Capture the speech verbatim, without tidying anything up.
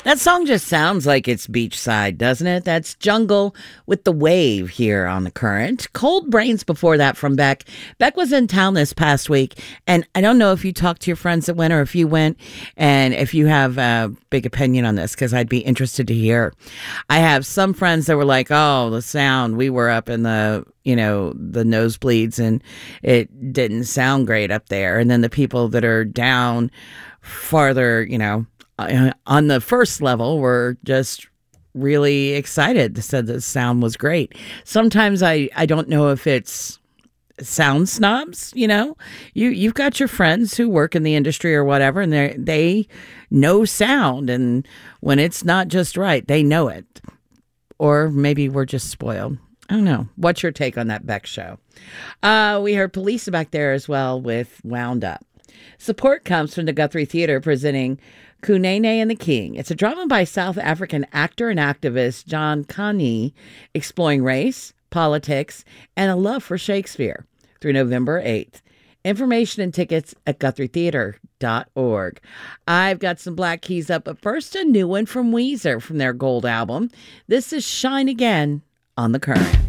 That song just sounds like it's beachside, doesn't it? That's Jungle with the Wave here on The Current. Cold Brains before that from Beck. Beck was in town this past week, and I don't know if you talked to your friends that went or if you went, and if you have a big opinion on this, because I'd be interested to hear. I have some friends that were like, oh, the sound, we were up in the, you know, the nosebleeds, and it didn't sound great up there. And then the people that are down farther, you know, on the first level were just really excited. They said the sound was great. Sometimes I, I don't know if it's sound snobs, you know. You, you've got your friends who work in the industry or whatever, and they they know sound, and when it's not just right, they know it. Or maybe we're just spoiled. I don't know. What's your take on that Beck show? Uh, we heard Police back there as well with Wound Up. Support comes from the Guthrie Theater presenting Kunene and the King. It's a drama by South African actor and activist John Kani, exploring race, politics, and a love for Shakespeare through November eighth. Information and tickets at guthrie theater dot org. I've got some Black Keys up, but first a new one from Weezer from their Gold album. This is Shine Again on The Current.